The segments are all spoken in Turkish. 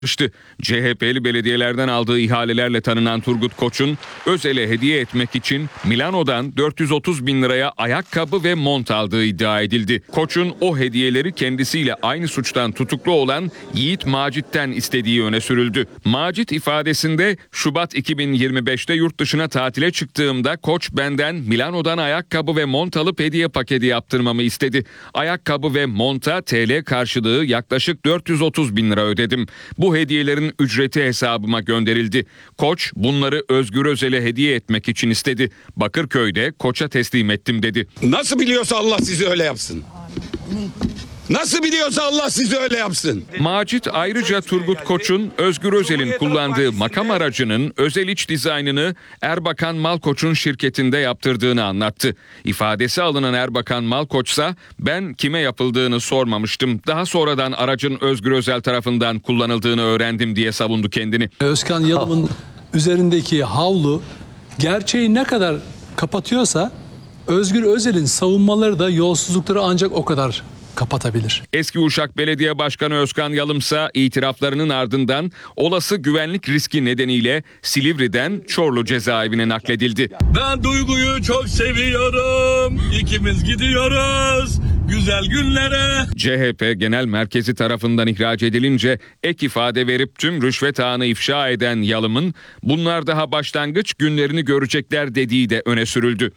CHP'li belediyelerden aldığı ihalelerle tanınan Turgut Koç'un Özel'e hediye etmek için Milano'dan 430 bin liraya ayakkabı ve mont aldığı iddia edildi. Koç'un o hediyeleri kendisiyle aynı suçtan tutuklu olan Yiğit Macit'ten istediği öne sürüldü. Macit ifadesinde Şubat 2025'te yurt dışına tatile çıktığımda Koç benden Milano'dan ayakkabı ve mont alıp hediye paketi yaptırmamı istedi. Ayakkabı ve monta TL karşılığı yaklaşık 430 bin lira ödedim. Bu hediyelerin ücreti hesabıma gönderildi. Koç bunları Özgür Özel'e hediye etmek için istedi. Bakırköy'de Koç'a teslim ettim dedi. Nasıl biliyorsa Allah sizi öyle yapsın. Nasıl biliyorsa Allah sizi öyle yapsın. Macit ayrıca Turgut Koç'un Özgür Özel'in kullandığı makam aracının özel iç dizaynını Erbakan Malkoç'un şirketinde yaptırdığını anlattı. İfadesi alınan Erbakan Malkoç'sa ben kime yapıldığını sormamıştım. Daha sonradan aracın Özgür Özel tarafından kullanıldığını öğrendim diye savundu kendini. Özkan Yalım'ın üzerindeki havlu gerçeği ne kadar kapatıyorsa Özgür Özel'in savunmaları da yolsuzlukları ancak o kadar kapatabilir. Eski Uşak Belediye Başkanı Özkan Yalımsa itiraflarının ardından olası güvenlik riski nedeniyle Silivri'den Çorlu cezaevine nakledildi. Ben Duygu'yu çok seviyorum. İkimiz gidiyoruz güzel günlere. CHP Genel Merkezi tarafından ihraç edilince ek ifade verip tüm rüşvet ağını ifşa eden Yalım'ın bunlar daha başlangıç, günlerini görecekler dediği de öne sürüldü.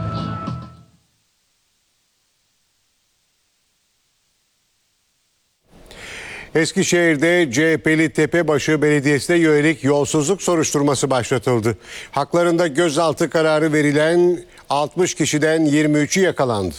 Eskişehir'de CHP'li Tepebaşı Belediyesi'ne yönelik yolsuzluk soruşturması başlatıldı. Haklarında gözaltı kararı verilen 60 kişiden 23'ü yakalandı.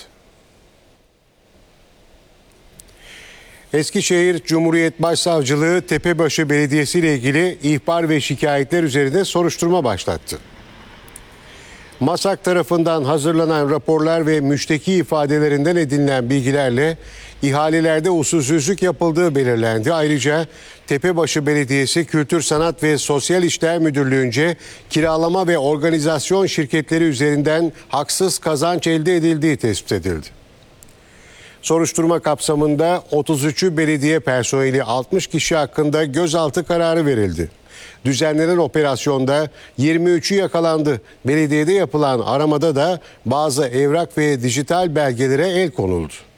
Eskişehir Cumhuriyet Başsavcılığı Tepebaşı Belediyesi ile ilgili ihbar ve şikayetler üzerinde soruşturma başlattı. MASAK tarafından hazırlanan raporlar ve müşteki ifadelerinden edinilen bilgilerle ihalelerde usulsüzlük yapıldığı belirlendi. Ayrıca Tepebaşı Belediyesi Kültür Sanat ve Sosyal İşler Müdürlüğü'nce kiralama ve organizasyon şirketleri üzerinden haksız kazanç elde edildiği tespit edildi. Soruşturma kapsamında 33'ü belediye personeli 60 kişi hakkında gözaltı kararı verildi. Düzenlenen operasyonda 23'ü yakalandı. Belediyede yapılan aramada da bazı evrak ve dijital belgelere el konuldu.